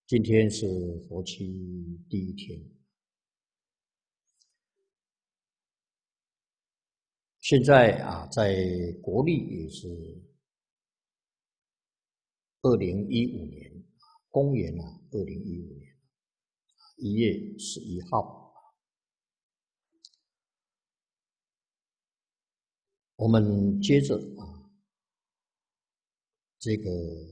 今天是佛期第一天，现在在国历也是2015年，公元2015年1月11号，我们接着这个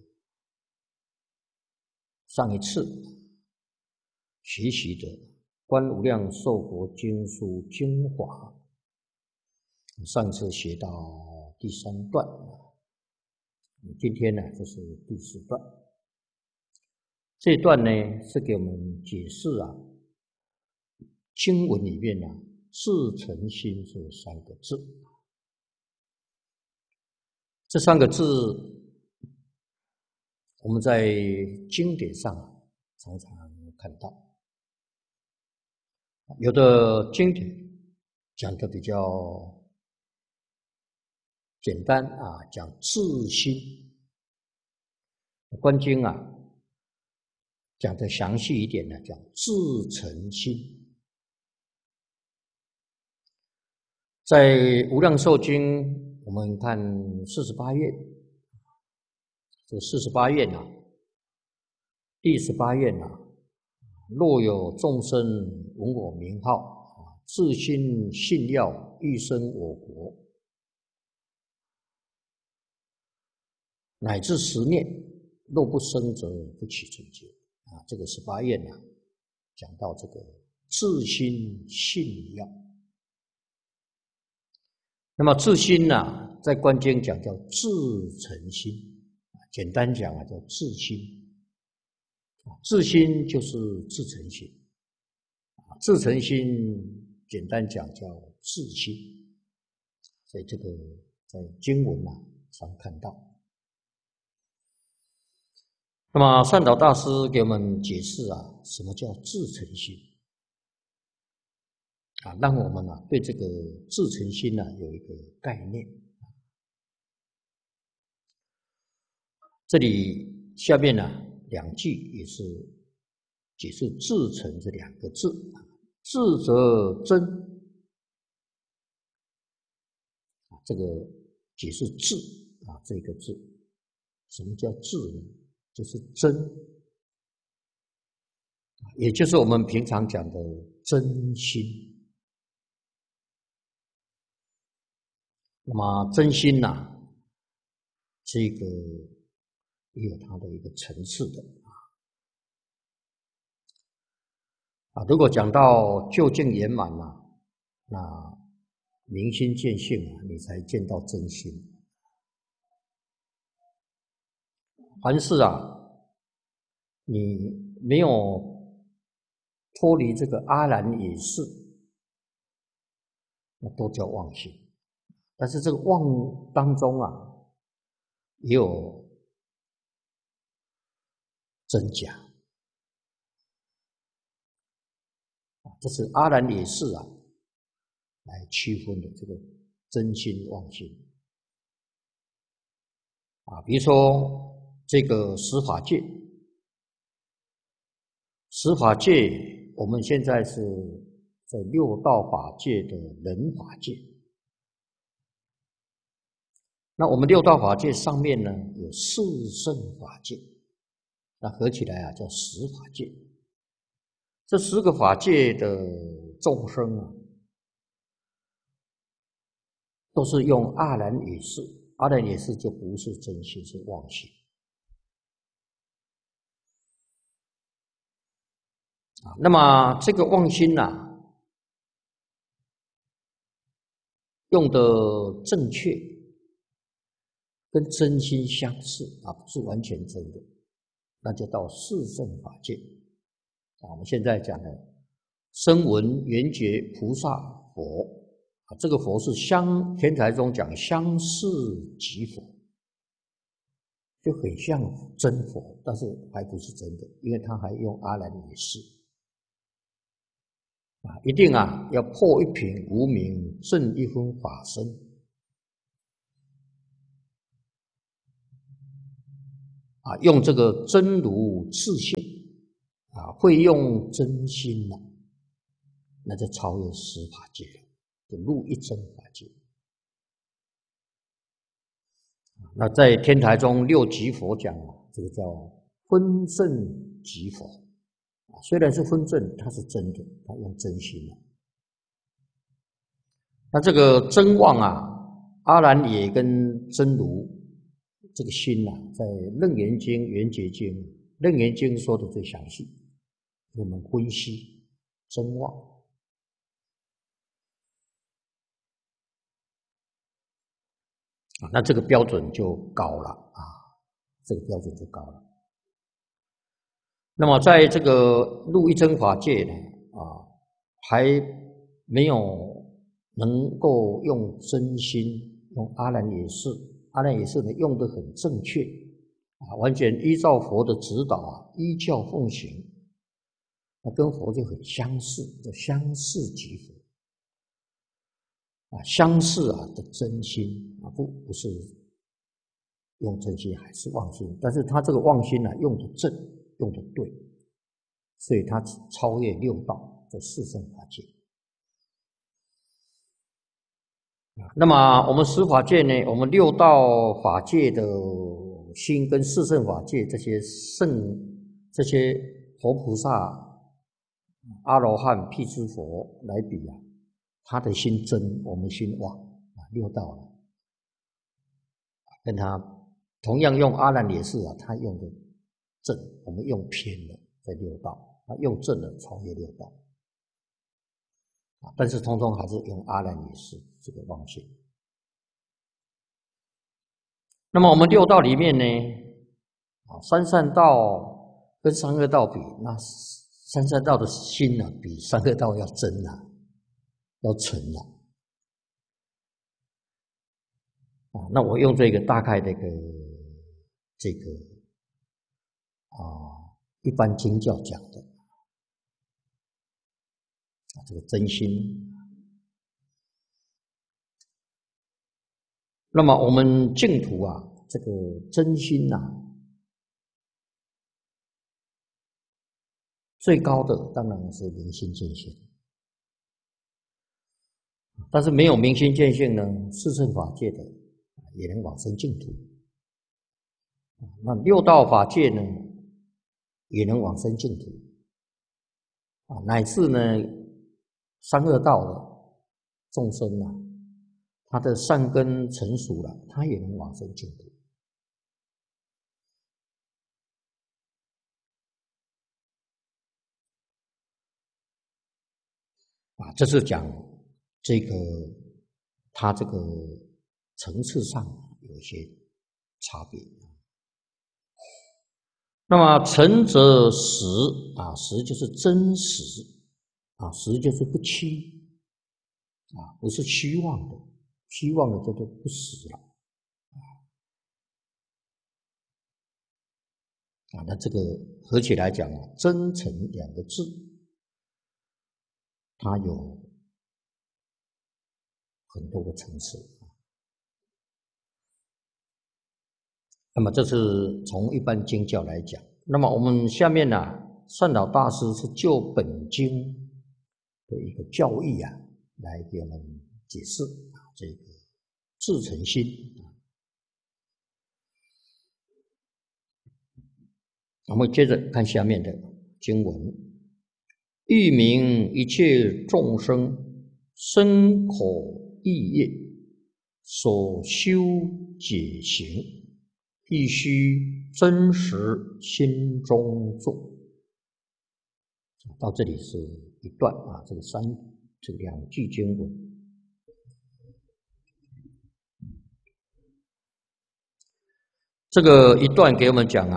上一次学习的《观无量寿佛经书精华》，上次学到第3段，今天呢就是第4段。这一段呢是给我们解释经文里面自诚心这3个字。这3个字我们在经典上常常看到，有的经典讲的比较简单讲自心，观经讲的详细一点呢，讲自诚心。在《无量寿经》，我们看48页，这48页第18页若有众生闻我名号，自心信要欲生我国，乃至10念，若不生则不起正觉。这个18页讲到这个自心信要。那么自心在观经讲叫自诚心，简单讲叫自心。自心就是自诚心，自诚心简单讲叫自心，所以这个在经文常看到。那么善导大师给我们解释什么叫自诚心让我们对这个自诚心有一个概念。这里下面2句也是解释自诚这2个字，自则真，这个解释自这个字，什么叫自呢？就是真，也就是我们平常讲的真心。那么真心这个也有它的一个层次的如果讲到究竟圆满那明心见性你才见到真心。凡是你没有脱离这个阿然也是，那都叫妄心。但是这个妄当中也有真假，这是阿然也是来区分的这个真心妄心比如说这个十法界，十法界我们现在是在6道法界的人法界，那我们6道法界上面呢有四圣法界，那合起来叫十法界。这10个法界的众生都是用阿然也是，阿然也是就不是真心，是妄心那么这个妄心用的正确，跟真心相似不是完全真的，那就到四圣法界我们现在讲的声闻缘觉菩萨佛这个佛是天台中讲相似即佛，就很像真佛，但是还不是真的，因为他还用阿然也是一定要破一品无明，证一分法身用这个真如自性会用真心了，那就超越十法界了，就入一真法界。那在天台中六即佛讲这个叫分正即佛，虽然是分正，它是真的，它用真心了。那这个真妄阿兰也跟真如这个心在楞严经、圆觉经，楞严经说的最详细，我们分析真妄。那这个标准就高了这个标准就高了。那么在这个入一真法界呢还没有能够用真心，用阿兰也是，阿兰也是呢用得很正确完全依照佛的指导依教奉行，那跟佛就很相似，叫相似即佛相似的真心不是用真心，还是妄心，但是他这个妄心用得正，用得对，所以他超越六道，在四圣法界。那么我们十法界呢，我们六道法界的心跟四圣法界这些佛菩萨、阿罗汉、辟支佛来比他的心真，我们心妄六道了，跟他同样用阿兰也是他用的正，我们用偏了，在六道，他用正了，超越六道但是通通还是用阿兰也是这个妄心。那么我们六道里面呢三善道跟三恶道比，那三善道的心比三恶道要真要纯那我用这个大概的一般经教讲的这个真心。那么我们净土这个真心最高的当然是明心见性，但是没有明心见性呢，四圣法界的也能往生净土。那六道法界呢，也能往生净土乃至呢三恶道的众生他的善根成熟了，他也能往生净土这是讲这个他这个层次上有一些差别。那么诚则实实就是真实实就是不虚不是虚妄的，虚妄的叫做不实了那这个合起来讲真诚两个字，它有很多个层次那么这是从一般经教来讲。那么我们下面善导大师是就本经的一个教义来给我们解释这个自诚心我们接着看下面的经文：欲明一切众生身口意业所修解行，必须真实心中做。到这里是一段这两句经文。这个一段给我们讲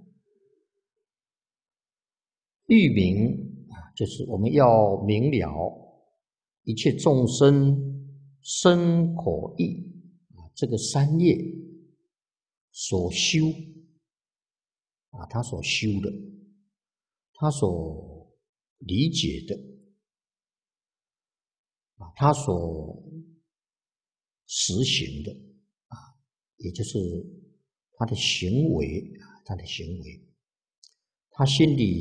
欲明就是我们要明了一切众生身口意这个三业所修他所修的，他所理解的他所实行的也就是他的行为他心里